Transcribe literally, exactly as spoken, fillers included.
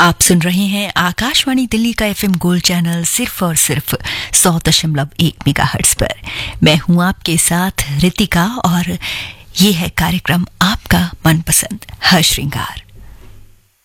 आप सुन रहे हैं आकाशवाणी दिल्ली का एफएम गोल्ड चैनल सिर्फ और सिर्फ सौ दशमलव एक मेगाहर्ट्ज पर। मैं हूं आपके साथ रितिका और ये है कार्यक्रम आपका मनपसंद हर श्रृंगार।